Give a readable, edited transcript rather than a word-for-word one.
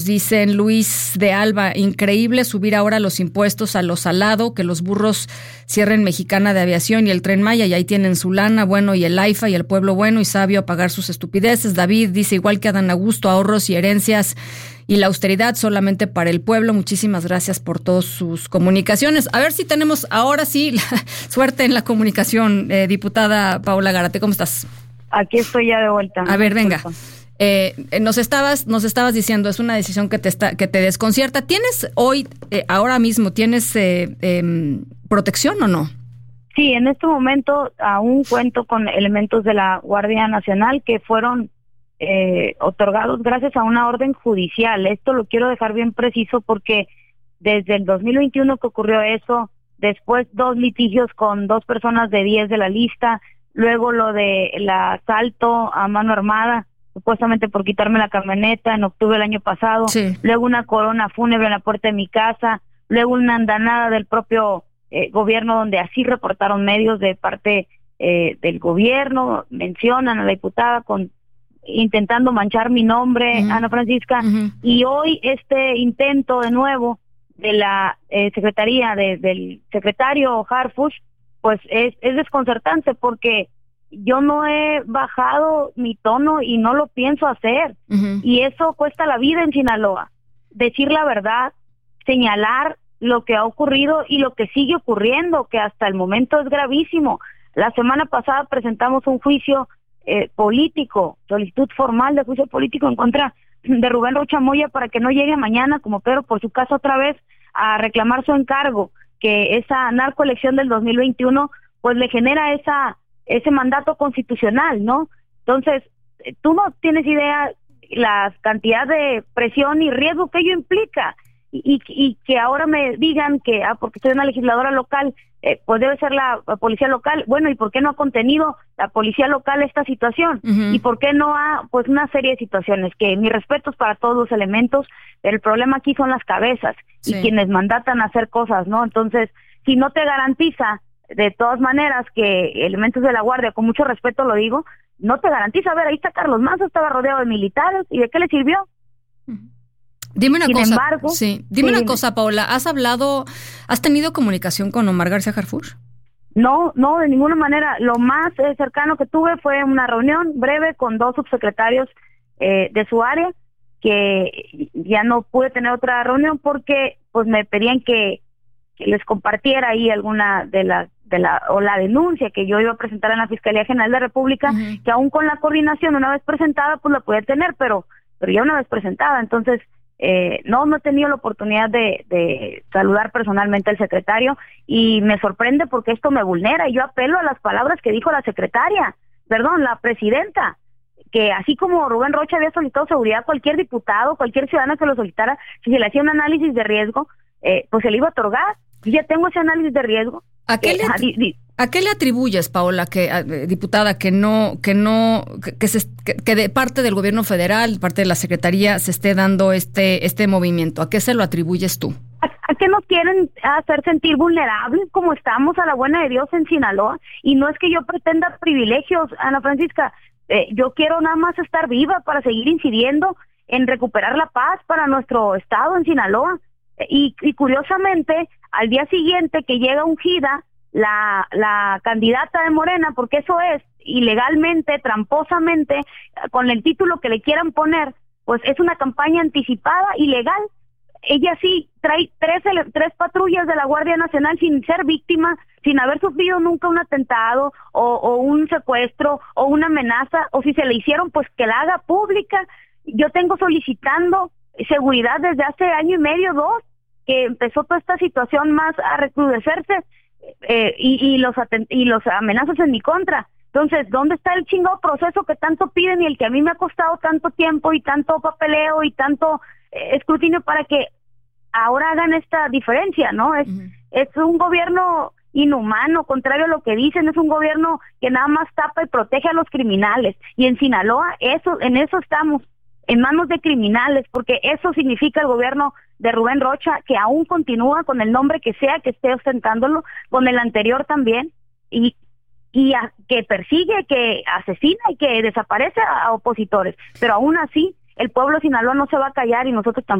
Dicen Luis de Alba, increíble subir ahora los impuestos a lo salado, que los burros cierren Mexicana de Aviación y el Tren Maya y ahí tienen su lana, bueno, y el AIFA y el pueblo bueno y sabio a pagar sus estupideces. David dice, igual que Adán Augusto, ahorros y herencias y la austeridad solamente para el pueblo. Muchísimas gracias por todas sus comunicaciones. A ver si tenemos ahora sí suerte en la comunicación, diputada Paola Gárate, ¿cómo estás? Aquí estoy ya de vuelta. A ver, venga. Nos estabas diciendo, es una decisión que te desconcierta. ¿Tienes hoy, ahora mismo, tienes protección o no? Sí, en este momento aún cuento con elementos de la Guardia Nacional que fueron otorgados gracias a una orden judicial. Esto lo quiero dejar bien preciso porque desde el 2021 que ocurrió eso, después 2 litigios con 2 personas de 10 de la lista, luego lo de el asalto a mano armada, supuestamente por quitarme la camioneta en octubre del año pasado, sí. Luego una corona fúnebre en la puerta de mi casa, luego una andanada del propio gobierno donde así reportaron medios de parte del gobierno, mencionan a la diputada intentando manchar mi nombre, Ana Francisca, y hoy este intento de nuevo de la secretaría del secretario Harfuch, pues es desconcertante porque yo no he bajado mi tono y no lo pienso hacer. Y eso cuesta la vida en Sinaloa. Decir la verdad, señalar lo que ha ocurrido y lo que sigue ocurriendo, que hasta el momento es gravísimo. La semana pasada presentamos un juicio político, solicitud formal de juicio político en contra de Rubén Rocha Moya para que no llegue mañana, como Pedro por su casa otra vez, a reclamar su encargo, que esa narcoelección del 2021 pues le genera ese mandato constitucional, ¿no? Entonces, tú no tienes idea la cantidad de presión y riesgo que ello implica, y que ahora me digan que, porque soy una legisladora local, pues debe ser la policía local. Bueno, ¿y por qué no ha contenido la policía local esta situación? ¿Y por qué no ha, pues una serie de situaciones? Que mis respetos para todos los elementos, pero el problema aquí son las cabezas, sí, y quienes mandatan a hacer cosas, ¿no? Entonces, si no te garantiza de todas maneras que elementos de la Guardia, con mucho respeto lo digo, no te garantiza. A ver, ahí está Carlos Manzo, estaba rodeado de militares, ¿y de qué le sirvió? Dime una cosa, embargo, dime una cosa, Paola, ¿has tenido comunicación con Omar García Harfuch? No, de ninguna manera. Lo más cercano que tuve fue una reunión breve con 2 subsecretarios de su área, que ya no pude tener otra reunión porque pues me pedían que les compartiera ahí alguna de la denuncia que yo iba a presentar en la Fiscalía General de la República, que aún con la coordinación una vez presentada pues la podía tener, pero ya una vez presentada. Entonces no he tenido la oportunidad de saludar personalmente al secretario, y me sorprende porque esto me vulnera, y yo apelo a las palabras que dijo la presidenta, que así como Rubén Rocha había solicitado seguridad a cualquier diputado, cualquier ciudadano que lo solicitara, si se le hacía un análisis de riesgo, pues se le iba a otorgar. Yo ya tengo ese análisis de riesgo. ¿A qué le atribuyes, Paola, diputada, que de parte del gobierno federal, parte de la Secretaría, se esté dando este movimiento? ¿A qué se lo atribuyes tú? ¿A qué nos quieren hacer sentir vulnerables como estamos a la buena de Dios en Sinaloa? Y no es que yo pretenda privilegios, Ana Francisca. Yo quiero nada más estar viva para seguir incidiendo en recuperar la paz para nuestro estado en Sinaloa. Y curiosamente, al día siguiente que llega ungida la candidata de Morena, porque eso es ilegalmente, tramposamente, con el título que le quieran poner, pues es una campaña anticipada, ilegal. Ella sí trae 3 patrullas de la Guardia Nacional sin ser víctima, sin haber sufrido nunca un atentado o un secuestro o una amenaza, o si se le hicieron, pues que la haga pública. Yo tengo solicitando seguridad desde hace 1 año y medio, 2, que empezó toda esta situación más a recrudecerse, y los amenazas en mi contra. Entonces, ¿dónde está el chingado proceso que tanto piden y el que a mí me ha costado tanto tiempo y tanto papeleo y tanto escrutinio para que ahora hagan esta diferencia, ¿no? Es un gobierno inhumano, contrario a lo que dicen, es un gobierno que nada más tapa y protege a los criminales. Y en Sinaloa, en eso estamos, en manos de criminales, porque eso significa el gobierno de Rubén Rocha, que aún continúa con el nombre que sea que esté ostentándolo, con el anterior también, y que persigue, que asesina y que desaparece a opositores. Pero aún así, el pueblo de Sinaloa no se va a callar y nosotros tampoco.